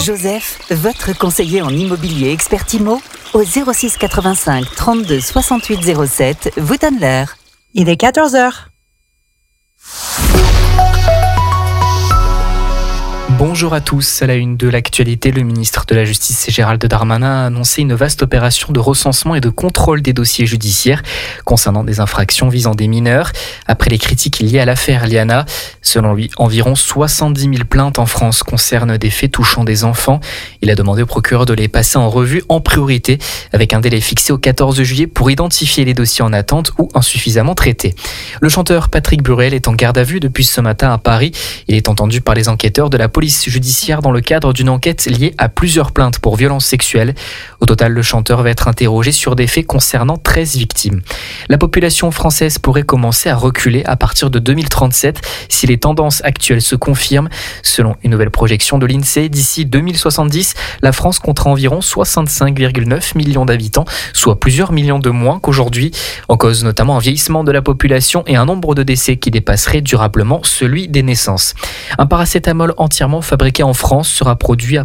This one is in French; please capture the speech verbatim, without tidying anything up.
Joseph, votre conseiller en immobilier expert IMO, au zéro six quatre-vingt-cinq trente-deux soixante-huit zéro sept, vous donne l'heure. Il est quatorze heures. Bonjour à tous. À la une de l'actualité, le ministre de la Justice Gérald Darmanin a annoncé une vaste opération de recensement et de contrôle des dossiers judiciaires concernant des infractions visant des mineurs. Après les critiques liées à l'affaire Liana, selon lui, environ soixante-dix mille plaintes en France concernent des faits touchant des enfants. Il a demandé au procureur de les passer en revue en priorité, avec un délai fixé au quatorze juillet pour identifier les dossiers en attente ou insuffisamment traités. Le chanteur Patrick Bruel est en garde à vue depuis ce matin à Paris. Il est entendu par les enquêteurs de la police judiciaire dans le cadre d'une enquête liée à plusieurs plaintes pour violences sexuelles. Au total, le chanteur va être interrogé sur des faits concernant treize victimes. La population française pourrait commencer à reculer à partir de deux mille trente-sept si les tendances actuelles se confirment. Selon une nouvelle projection de l'INSEE, d'ici deux mille soixante-dix, la France comptera environ soixante-cinq virgule neuf millions d'habitants, soit plusieurs millions de moins qu'aujourd'hui. En cause notamment un vieillissement de la population et un nombre de décès qui dépasserait durablement celui des naissances. Un paracétamol entièrement fabriqué en France sera produit à